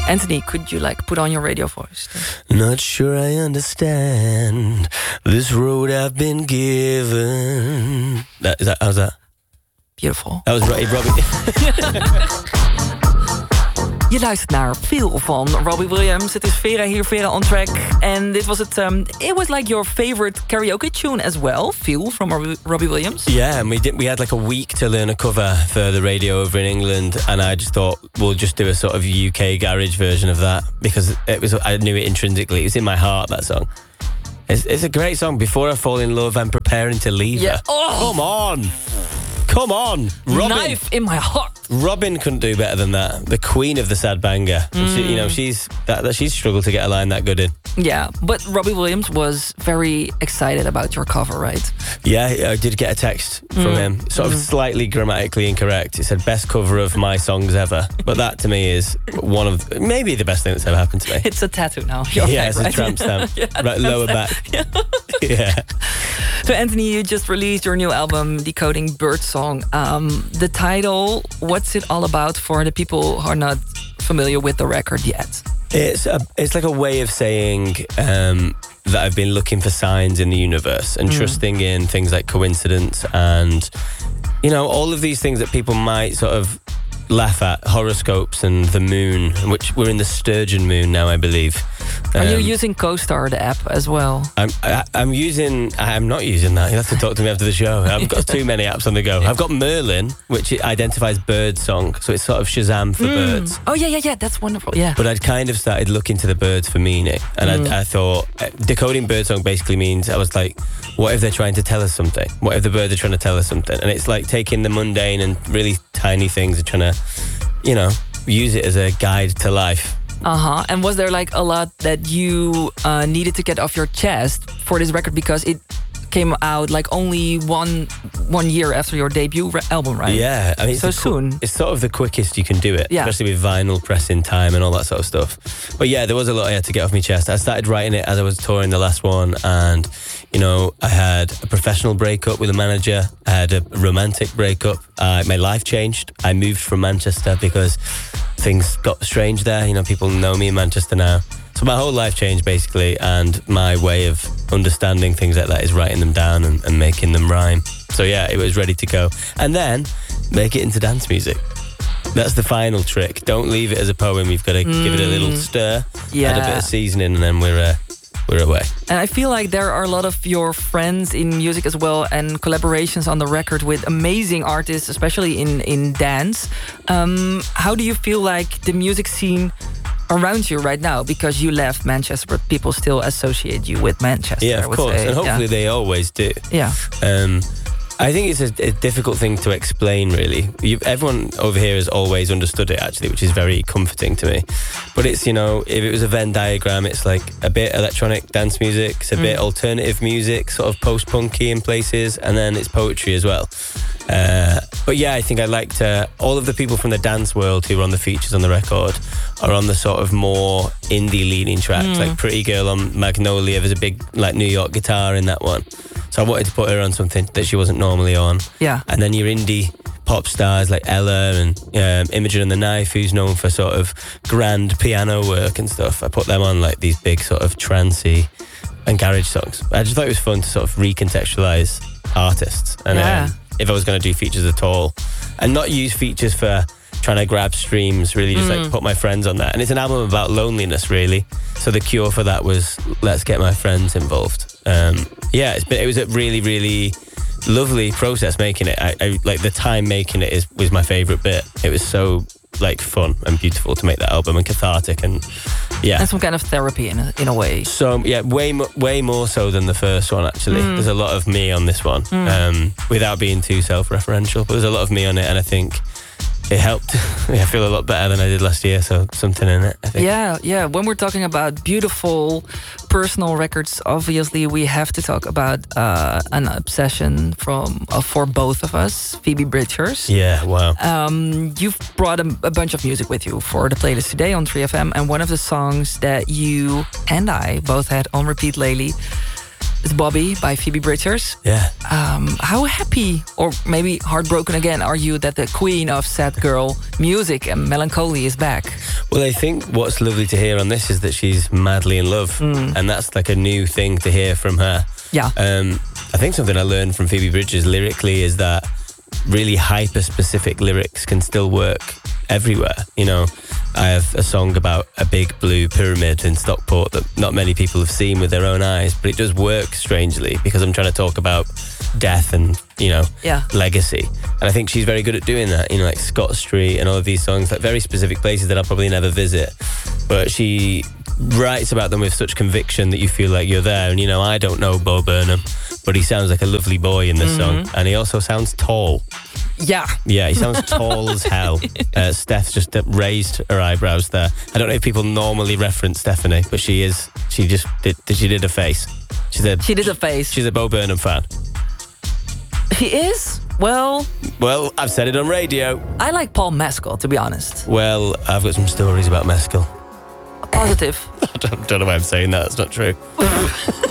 Anthony, could you put on your radio voice? Not sure I understand this road I've been given. How's that? Beautiful. That was Robbie. Je luistert naar Feel van Robbie Williams. Het is Vera hier, Vera on Track. En dit was het. It was like your favorite karaoke tune as well, Feel from Robbie Williams. Yeah, and we had like a week to learn a cover for the radio over in England, and I just thought we'll just do a sort of UK garage version of that because I knew it intrinsically. It was in my heart, that song. It's a great song. Before I fall in love, I'm preparing to leave her. Oh. Come on, Robin. Knife in my heart. Robin couldn't do better than that. The queen of the sad banger. She's struggled to get a line that good in. Yeah, but Robbie Williams was very excited about your cover, right? Yeah, I did get a text from him. Sort of slightly grammatically incorrect. It said, best cover of my songs ever. But that to me is one of, maybe the best thing that's ever happened to me. It's a tattoo now. It's a tramp stamp. Right, lower back. Yeah. So Anthony, you just released your new album, Decoding Birdsong. The title, what's it all about for the people who are not familiar with the record yet? It's like a way of saying that I've been looking for signs in the universe and trusting in things like coincidence and, all of these things that people might sort of laugh at, horoscopes and the moon, which we're in the Sturgeon moon now, I believe. Are you using CoStar, the app, as well? I'm not using that. You'll have to talk to me after the show. I've got too many apps on the go. I've got Merlin, which identifies bird song, so it's sort of Shazam for birds. Oh, yeah, that's wonderful, yeah. But I'd kind of started looking to the birds for meaning, and I thought, decoding birdsong basically means, I was like, what if they're trying to tell us something? What if the birds are trying to tell us something? And it's like taking the mundane and really tiny things and trying to, use it as a guide to life. And was there a lot that you needed to get off your chest for this record because it came out only one year after your debut album, right? Yeah, I mean, so soon. It's sort of the quickest you can do it, especially with vinyl pressing time and all that sort of stuff. But yeah, there was a lot I had to get off my chest. I started writing it as I was touring the last one, and I had a professional breakup with a manager. I had a romantic breakup. My life changed. I moved from Manchester because things got strange there. People know me in Manchester now. So my whole life changed, basically, and my way of understanding things like that is writing them down and making them rhyme. So yeah, it was ready to go. And then make it into dance music. That's the final trick. Don't leave it as a poem. You've got to give it a little stir, add a bit of seasoning, and then we're away. And I feel like there are a lot of your friends in music as well, and collaborations on the record with amazing artists, especially in dance. How do you feel like the music scene around you right now, because you left Manchester, but people still associate you with Manchester? Yeah, of course, and hopefully they always do. Yeah. I think it's a difficult thing to explain, really. Everyone over here has always understood it, actually, which is very comforting to me. But it's, if it was a Venn diagram, it's like a bit electronic dance music, it's a bit alternative music, sort of post-punky in places, and then it's poetry as well. But yeah, I think I liked all of the people from the dance world who were on the features on the record are on the sort of more indie-leaning tracks, like Pretty Girl on Magnolia. There's a big New York guitar in that one. So I wanted to put her on something that she wasn't normally on. Yeah. And then your indie pop stars like Ella and Imogen and the Knife, who's known for sort of grand piano work and stuff. I put them on these big sort of trancey and garage songs. I just thought it was fun to sort of recontextualize artists. And if I was going to do features at all, and not use features for trying to grab streams, really just put my friends on that. And it's an album about loneliness, really. So the cure for that was, let's get my friends involved. It was a really, really lovely process making it. I like the time making it was my favorite bit. It was so fun and beautiful to make that album, and cathartic, and and some kind of therapy in a way. So yeah, way more so than the first one, actually. There's a lot of me on this one, without being too self-referential, but there's a lot of me on it, and I think it helped. I feel a lot better than I did last year, so something in it, I think. Yeah. When we're talking about beautiful personal records, obviously we have to talk about an obsession for both of us, Phoebe Bridgers. Yeah, wow. You've brought a bunch of music with you for the playlist today on 3FM, and one of the songs that you and I both had on repeat lately is Bobby by Phoebe Bridgers. Yeah. How happy, or maybe heartbroken again, are you that the queen of sad girl music and melancholy is back? Well, I think what's lovely to hear on this is that she's madly in love. And that's like a new thing to hear from her. Yeah. I think something I learned from Phoebe Bridgers lyrically is that really hyper-specific lyrics can still work everywhere. You know, I have a song about a big blue pyramid in Stockport that not many people have seen with their own eyes, but it does work strangely because I'm trying to talk about death and, you know, legacy. And I think she's very good at doing that, you know, like Scott Street and all of these songs, like very specific places that I'll probably never visit. But she writes about them with such conviction that you feel like you're there. And, you know, I don't know Bo Burnham, but he sounds like a lovely boy in this song. And he also sounds tall. Yeah. Yeah, he sounds tall as hell. Steph just raised her eyebrows there. I don't know if people normally reference Stephanie, but she did a face. She did a face. She's a Bo Burnham fan. She is? Well, I've said it on radio. I like Paul Mescal, to be honest. Well, I've got some stories about Mescal. Positive. I don't know why I'm saying that. It's not true.